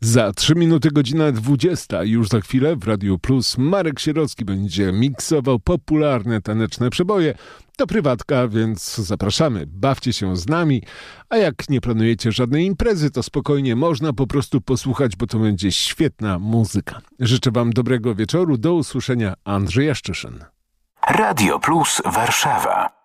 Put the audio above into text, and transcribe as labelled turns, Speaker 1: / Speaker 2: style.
Speaker 1: Za 3 minuty godzina 20. Już za chwilę w Radiu Plus Marek Sierocki będzie miksował popularne taneczne przeboje. To prywatka, więc zapraszamy, bawcie się z nami. A jak nie planujecie żadnej imprezy, to spokojnie można po prostu posłuchać, bo to będzie świetna muzyka. Życzę wam dobrego wieczoru. Do usłyszenia. Andrzej Jaszczyszyn.
Speaker 2: Radio Plus Warszawa.